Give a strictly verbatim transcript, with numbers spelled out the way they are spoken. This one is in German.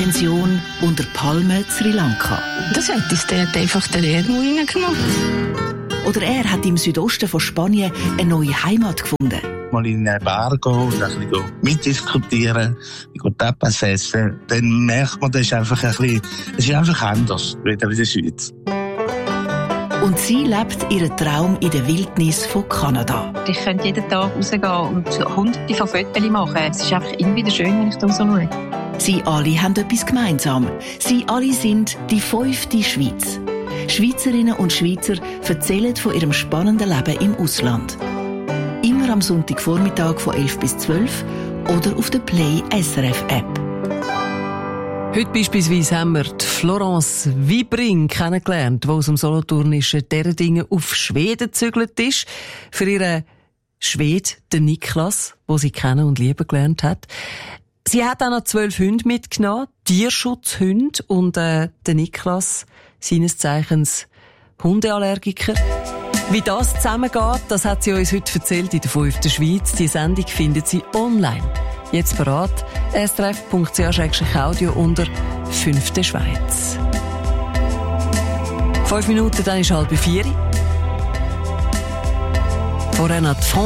Pension unter Palmen Sri Lanka. Das hat uns dort einfach den Erdmau reingenommen. Oder er hat im Südosten von Spanien eine neue Heimat gefunden. Mal in eine Bar gehen und ein bisschen mitdiskutieren, Tapas essen, dann merkt man, das ist einfach ein bisschen, es ist einfach anders, wieder in der Schweiz. Und sie lebt ihren Traum in der Wildnis von Kanada. Ich könnte jeden Tag rausgehen und hunderte von Fotos machen. Es ist einfach immer wieder schön, wenn ich da rausschaue. Sie alle haben etwas gemeinsam. Sie alle sind die fünfte Schweiz. Schweizerinnen und Schweizer erzählen von ihrem spannenden Leben im Ausland. Immer am Sonntagvormittag von elf bis zwölf oder auf der Play S R F App. Heute beispielsweise haben wir die Florence Wibring kennengelernt, die aus dem solothurnischen Derdingen auf Schweden gezügelt ist. Für ihren Schwed, den Niklas, den sie kennen und lieben gelernt hat. Sie hat auch noch zwölf Hunde mitgenommen, Tierschutzhunde, und äh, der Niklas, seines Zeichens Hundeallergiker. Wie das zusammengeht, das hat sie uns heute erzählt in der fünften Schweiz. Die Sendung findet sie online. Jetzt parat, s r f punkt c h audio unter fünfte Schweiz. Fünf Minuten, dann ist halb vier. Vorher noch die